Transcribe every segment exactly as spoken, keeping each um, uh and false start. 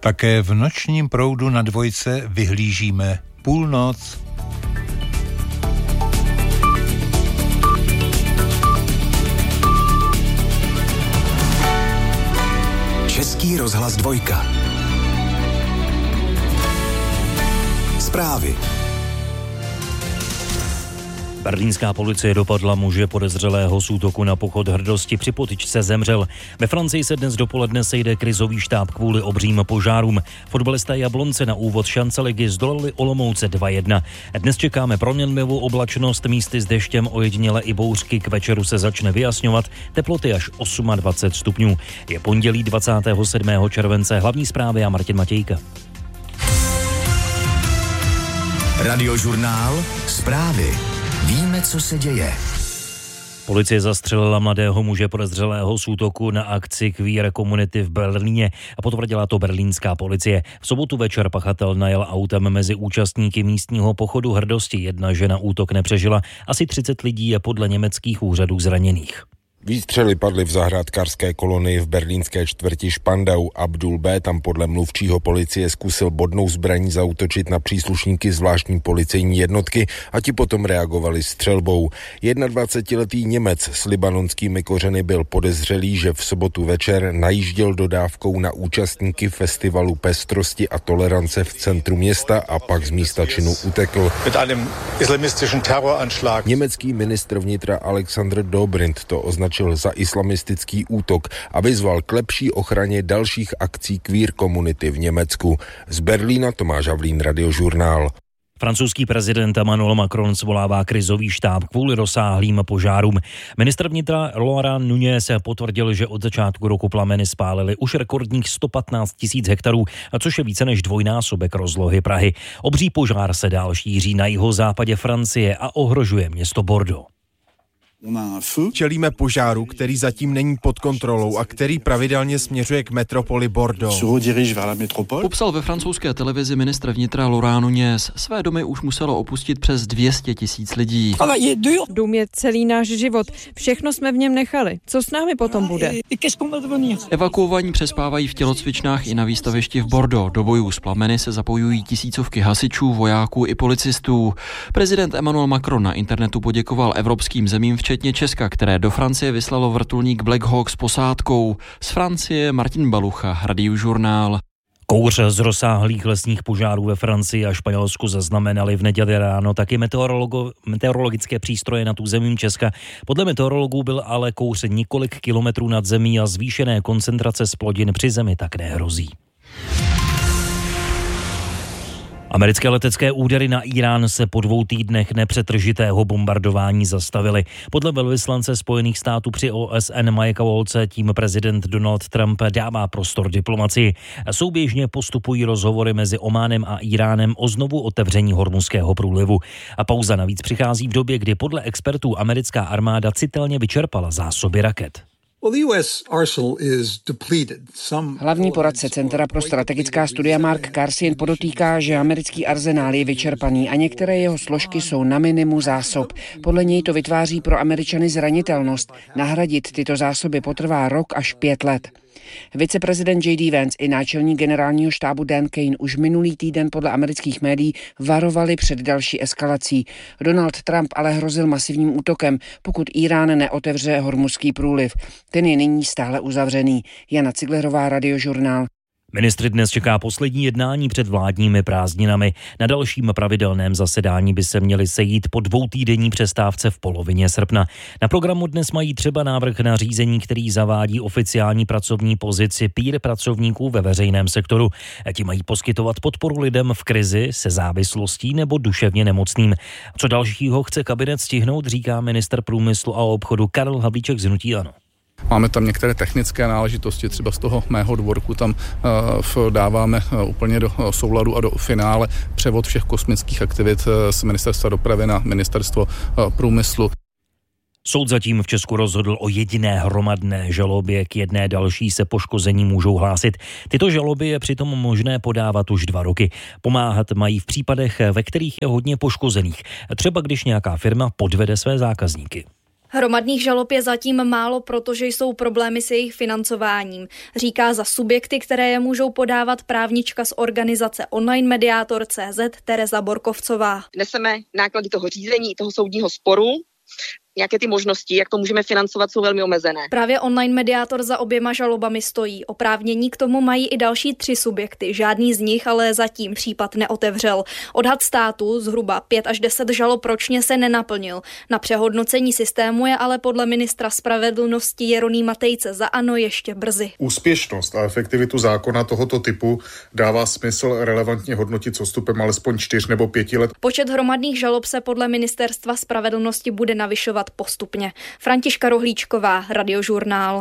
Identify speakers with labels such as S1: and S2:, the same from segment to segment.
S1: Také v nočním proudu na dvojce vyhlížíme půlnoc.
S2: Český rozhlas dvojka. Zprávy.
S3: Berlínská policie dopadla muže podezřelého z útoku na pochod hrdosti, při potyčce zemřel. Ve Francii se dnes dopoledne sejde krizový štáb kvůli obřím požárům. Fotbalisté Jablonce na úvod šance ligy zdolali Olomouce dva jedna. Dnes čekáme proměnlivou oblačnost, místy s deštěm, ojediněle i bouřky. K večeru se začne vyjasňovat, teploty až dvacet osm stupňů. Je pondělí dvacátého sedmého července, hlavní zprávy a Martin Matějka.
S2: Radiožurnál Zprávy. Víme, co se děje.
S3: Policie zastřelila mladého muže podezřelého z útoku na akci Queer Community v Berlíně a potvrdila to berlínská policie. V sobotu večer pachatel najel autem mezi účastníky místního pochodu hrdosti. Jedna žena útok nepřežila. Asi třicet lidí je podle německých úřadů zraněných.
S4: Výstřely padly v zahrádkářské kolonii v berlínské čtvrti Spandau. Abdul B. tam podle mluvčího policie zkusil bodnou zbraní zaútočit na příslušníky zvláštní policejní jednotky a ti potom reagovali střelbou. dvacetijednoletý Němec s libanonskými kořeny byl podezřelý, že v sobotu večer najížděl dodávkou na účastníky festivalu pestrosti a tolerance v centru města a pak z místa činu utekl. Německý ministr vnitra Alexander Dobrindt to označil za islamistický útok a vyzval k lepší ochraně dalších akcí queer komunity v Německu. Z Berlína Tomáš Havlín, Radiožurnál.
S3: Francouzský prezident Emmanuel Macron svolává krizový štáb kvůli rozsáhlým požárům. Ministr vnitra Laurent Nunez potvrdil, že od začátku roku plameny spálily už rekordních sto patnáct tisíc hektarů, což je více než dvojnásobek rozlohy Prahy. Obří požár se dál šíří na jihozápadě Francie a ohrožuje město Bordeaux.
S5: Čelíme požáru, který zatím není pod kontrolou a který pravidelně směřuje k metropoli Bordeaux.
S6: Popsal ve francouzské televizi ministr vnitra Laurent Nunez. Své domy už muselo opustit přes dvě stě tisíc lidí.
S7: Dům je celý náš život. Všechno jsme v něm nechali. Co s námi potom bude?
S6: Evakuovaní přespávají v tělocvičnách i na výstavišti v Bordeaux. Do bojů s plameny se zapojují tisícovky hasičů, vojáků i policistů. Prezident Emmanuel Macron na internetu poděkoval evropským zemím včetně Česka, které do Francie vyslalo vrtulník Black Hawk s posádkou. Z Francie Martin Balucha, Radiožurnál.
S3: Kouř z rozsáhlých lesních požárů ve Francii a Španělsku zaznamenali v neděli ráno taky meteorologo, meteorologické přístroje nad územím Česka. Podle meteorologů byl ale kouř několik kilometrů nad zemí a zvýšené koncentrace zplodin při zemi tak nehrozí. Americké letecké údery na Irán se po dvou týdnech nepřetržitého bombardování zastavily. Podle velvyslance Spojených států při O S N Mikea Waltze tím prezident Donald Trump dává prostor diplomacii. Souběžně postupují rozhovory mezi Ománem a Iránem o znovu otevření Hormuzského průlivu. A pauza navíc přichází v době, kdy podle expertů americká armáda citelně vyčerpala zásoby raket.
S8: Hlavní poradce Centra pro strategická studia Mark Carson podotýká, že americký arzenál je vyčerpaný a některé jeho složky jsou na minimu zásob. Podle něj to vytváří pro Američany zranitelnost. Nahradit tyto zásoby potrvá rok až pět let. Viceprezident J D Vance i náčelník generálního štábu Dan Kane už minulý týden podle amerických médií varovali před další eskalací. Donald Trump ale hrozil masivním útokem, pokud Irán neotevře Hormuzský průliv. Ten je nyní stále uzavřený. Jana Ciglerová, Radiožurnál.
S3: Ministry dnes čeká poslední jednání před vládními prázdninami. Na dalším pravidelném zasedání by se měli sejít po dvoutýdenní přestávce v polovině srpna. Na programu dnes mají třeba návrh na řízení, který zavádí oficiální pracovní pozici peer pracovníků ve veřejném sektoru. Ti mají poskytovat podporu lidem v krizi se závislostí nebo duševně nemocným. Co dalšího chce kabinet stihnout, říká ministr průmyslu a obchodu Karel Havlíček z hnutí ANO.
S9: Máme tam některé technické náležitosti, třeba z toho mého dvorku tam uh, dáváme uh, úplně do uh, souladu a do finále převod všech kosmických aktivit uh, z ministerstva dopravy na ministerstvo uh, průmyslu.
S3: Soud zatím v Česku rozhodl o jediné hromadné žalobě, k jedné další se poškození můžou hlásit. Tyto žaloby je přitom možné podávat už dva roky. Pomáhat mají v případech, ve kterých je hodně poškozených. Třeba když nějaká firma podvede své zákazníky.
S10: Hromadných žalob je zatím málo, protože jsou problémy s jejich financováním, říká za subjekty, které je můžou podávat právnička z organizace Online Mediátor tečka cé zet Tereza Borkovcová.
S11: Neseme náklady toho řízení, toho soudního sporu. Nějaké ty možnosti, jak to můžeme financovat, jsou velmi omezené.
S10: Právě Online Mediátor za oběma žalobami stojí. Oprávnění k tomu mají i další tři subjekty. Žádný z nich ale zatím případ neotevřel. Odhad státu zhruba pět až deset žalob ročně se nenaplnil. Na přehodnocení systému je ale podle ministra spravedlnosti Jeronýma Tejce za ANO ještě brzy.
S12: Úspěšnost a efektivitu zákona tohoto typu dává smysl relevantně hodnotit s odstupem alespoň čtyř nebo pěti let.
S10: Počet hromadných žalob se podle ministerstva spravedlnosti bude navyšovat postupně. Františka Rohlíčková, Radiožurnál.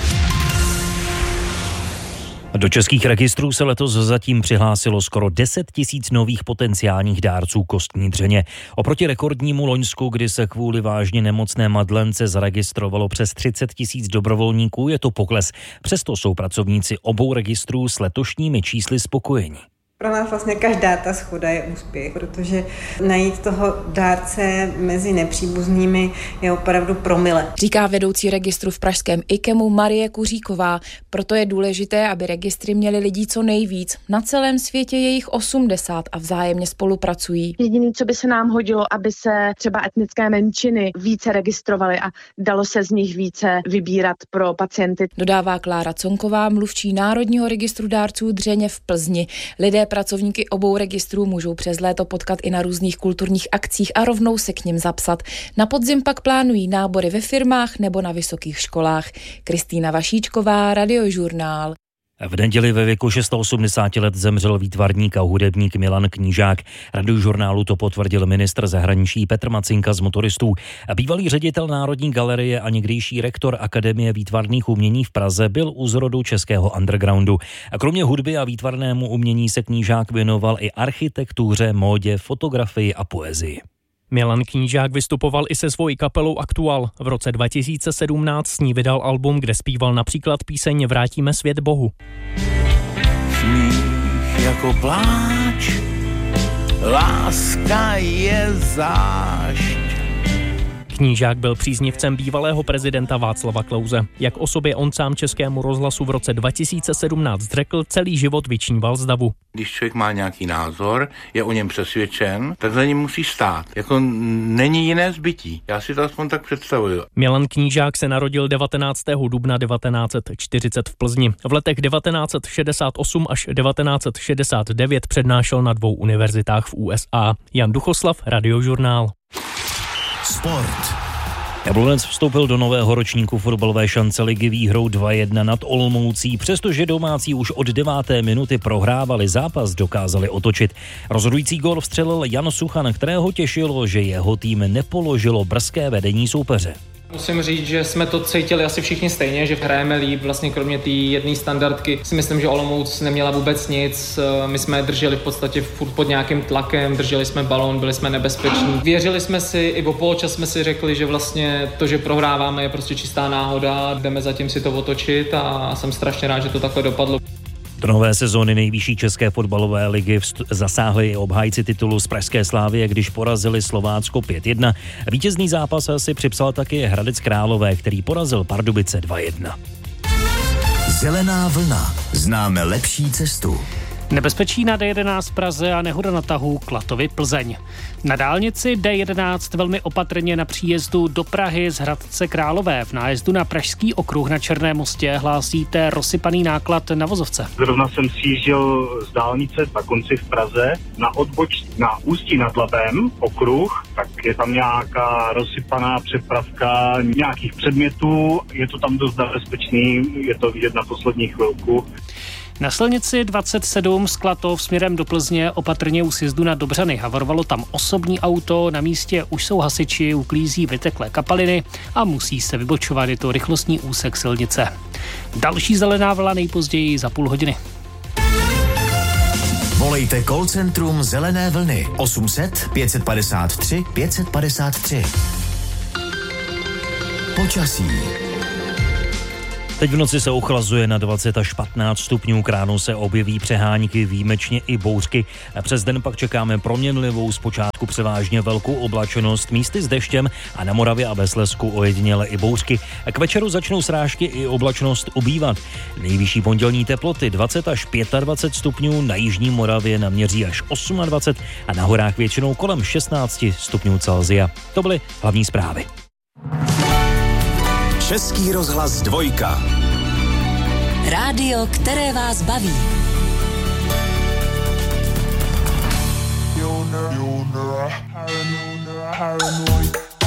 S3: Do českých registrů se letos zatím přihlásilo skoro deset tisíc nových potenciálních dárců kostní dřeně. Oproti rekordnímu loňsku, kdy se kvůli vážně nemocné Madlence zaregistrovalo přes třicet tisíc dobrovolníků, je to pokles. Přesto jsou pracovníci obou registrů s letošními čísly spokojení.
S13: Pro nás vlastně každá ta shoda je úspěch, protože najít toho dárce mezi nepříbuznými je opravdu promile.
S14: Říká vedoucí registru v pražském IKEMu Marie Kuříková. Proto je důležité, aby registry měly lidí co nejvíc. Na celém světě je jich osmdesát a vzájemně spolupracují.
S15: Jediné, co by se nám hodilo, aby se třeba etnické menšiny více registrovaly a dalo se z nich více vybírat pro pacienty.
S14: Dodává Klára Conková, mluvčí Národního registru dárců dřeně v Plzni. Lidé pracovníky obou registrů můžou přes léto potkat i na různých kulturních akcích a rovnou se k nim zapsat. Na podzim pak plánují nábory ve firmách nebo na vysokých školách. Kristýna Vašíčková, Radiožurnál.
S3: V neděli ve věku osmdesáti šesti let zemřel výtvarník a hudebník Milan Knížák. Radiožurnálu to potvrdil ministr zahraničí Petr Macinka z Motoristů. Bývalý ředitel Národní galerie a někdejší rektor Akademie výtvarných umění v Praze byl u zrodu českého undergroundu. A kromě hudby a výtvarnému umění se Knížák věnoval i architektuře, módě, fotografii a poezii.
S16: Milan Knížák vystupoval i se svojí kapelou Aktuál. V roce dva tisíce sedmnáct s ní vydal album, kde zpíval například píseň Vrátíme svět Bohu.
S17: Smích jako pláč, láska je zášť.
S16: Knížák byl příznivcem bývalého prezidenta Václava Klause. Jak o sobě on sám Českému rozhlasu v roce dva tisíce sedmnáct řekl, celý život vyčníval z davu.
S17: Když člověk má nějaký názor, je o něm přesvědčen, tak za ním musí stát. Jako není jiné zbytí. Já si to aspoň tak představuju.
S16: Milan Knížák se narodil devatenáctého dubna devatenáct set čtyřicet v Plzni. V letech devatenáct set šedesát osm až devatenáct set šedesát devět přednášel na dvou univerzitách v U S A. Jan Duchoslav, Radiožurnál.
S2: Sport.
S3: Jablonec vstoupil do nového ročníku fotbalové šance ligy výhrou dva jedna nad Olomoucí, přestože domácí už od deváté minuty prohrávali, zápas dokázali otočit. Rozhodující gól vstřelil Jan Suchan, kterého těšilo, že jeho tým nepoložilo brzké vedení soupeře.
S18: Musím říct, že jsme to cítili asi všichni stejně, že hrajeme líp, vlastně kromě té jedné standardky si myslím, že Olomouc neměla vůbec nic, my jsme drželi v podstatě furt pod nějakým tlakem, drželi jsme balón, byli jsme nebezpeční. Věřili jsme si, i o poločas jsme si řekli, že vlastně to, že prohráváme, je prostě čistá náhoda, jdeme zatím si to otočit a jsem strašně rád, že to takhle dopadlo.
S3: Do nové sezóny nejvyšší české fotbalové ligy vst- zasáhli obhájci titulu z pražské Slávie, když porazili Slovácko pět jedna. Vítězný zápas si připsal taky Hradec Králové, který porazil Pardubice dva jedna.
S2: Zelená vlna. Známe lepší cestu.
S19: Nebezpečí na D jedenáct v Praze a nehoda na tahu Klatovy Plzeň. Na dálnici D jedenáct velmi opatrně na příjezdu do Prahy z Hradce Králové. V nájezdu na Pražský okruh na Černém mostě hlásíte rozsypaný náklad na vozovce.
S20: Zrovna jsem sjížděl z dálnice na konci v Praze na odboč na Ústí nad Labem okruh, tak je tam nějaká rozsypaná přepravka nějakých předmětů, je to tam dost nebezpečný, je to vidět na poslední chvilku.
S19: Na silnici dvacet sedm z Klatov směrem do Plzně opatrně u sjezdu na Dobřany. Havarovalo tam osobní auto, na místě už jsou hasiči, uklízí vyteklé kapaliny a musí se vybočovat, je to rychlostní úsek silnice. Další zelená vlna nejpozději za půl hodiny.
S2: Volejte call centrum Zelené vlny osm set pět padesát tři pět padesát tři. Počasí.
S3: Teď v noci se ochlazuje na dvacet až patnáct stupňů, k ránu se objeví přehánky, výjimečně i bouřky. Přes den pak čekáme proměnlivou, zpočátku převážně velkou oblačenost, místy s deštěm a na Moravě a ve Slezsku ojediněle i bouřky. K večeru začnou srážky i oblačnost ubývat. Nejvyšší pondělní teploty dvacet až dvacet pět stupňů, na jižní Moravě naměří až dvacet osm a na horách většinou kolem šestnáct stupňů Celsia. To byly hlavní zprávy.
S2: Český rozhlas dvojka.
S21: Rádio, které vás baví.